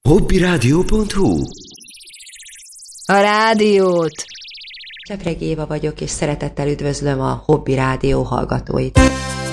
Hobbiradio.hu. A rádiót! Csepregi Éva vagyok, és szeretettel üdvözlöm a Hobby Rádió hallgatóit.